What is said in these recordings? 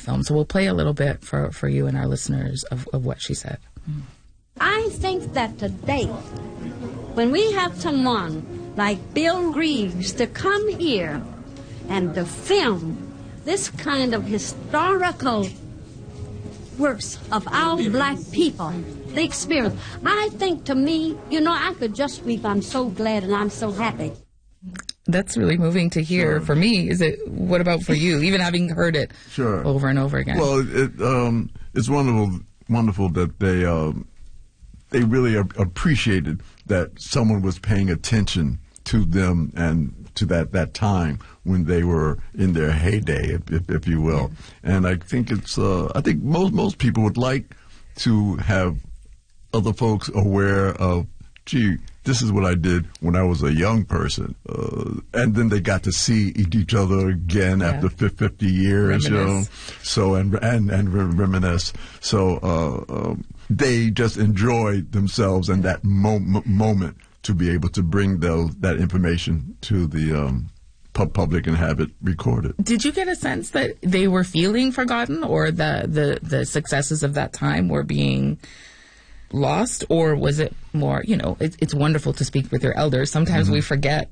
film. So we'll play a little bit for you and our listeners of what she said. I think that today, when we have someone like Bill Greaves to come here and to film this kind of historical works of our black people, the experience, I think to me, I could just weep. I'm so glad and I'm so happy. That's really moving to hear. Sure. For me. What about for you? Even having heard it Sure. over and over again. Well, it's wonderful that they really appreciated that someone was paying attention to them and to that time when they were in their heyday, if you will. Yeah. And I think I think most people would like to have other folks aware of, gee, this is what I did when I was a young person. And then they got to see each other again after 50 years, reminisce. So, and reminisce. So, they just enjoyed themselves and that moment to be able to bring that information to the public and have it recorded. Did you get a sense that they were feeling forgotten, or the successes of that time were being lost, or was it more, it's wonderful to speak with your elders. Sometimes we forget,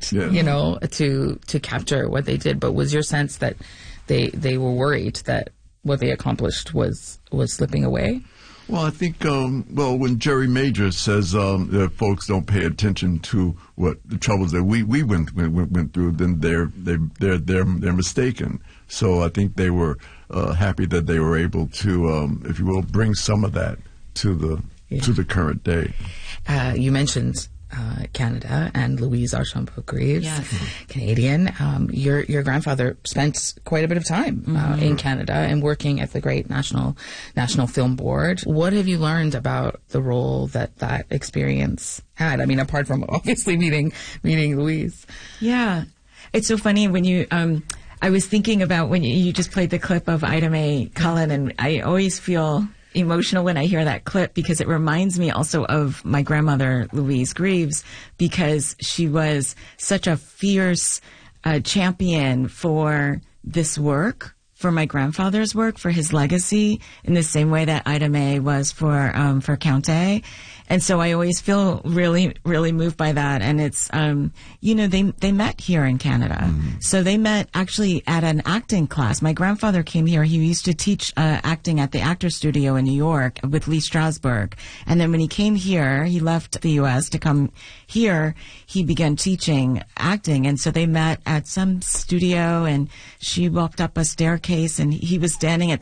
to capture what they did. But was your sense that they were worried that what they accomplished was slipping away? Well, I think, when Jerry Major says that folks don't pay attention to what the troubles that we went through, then they're mistaken. So I think they were happy that they were able to, if you will, bring some of that to the current day. You mentioned Canada and Louise Archambault Greaves, yes. Canadian. Your grandfather spent quite a bit of time in Canada and working at the great National Film Board. What have you learned about the role that experience had? I mean, apart from obviously meeting Louise. Yeah, it's so funny when you. I was thinking about when you just played the clip of Ida Mae Cullen, and I always feel emotional when I hear that clip because it reminds me also of my grandmother, Louise Greaves, because she was such a fierce champion for this work, for my grandfather's work, for his legacy, in the same way that Ida Mae was for Countee. And so I always feel really, really moved by that. And it's, they met here in Canada. Mm-hmm. So they met actually at an acting class. My grandfather came here. He used to teach acting at the Actors Studio in New York with Lee Strasberg. And then when he came here, he left the U.S. to come here. He began teaching acting. And so they met at some studio, and she walked up a staircase, and he was standing at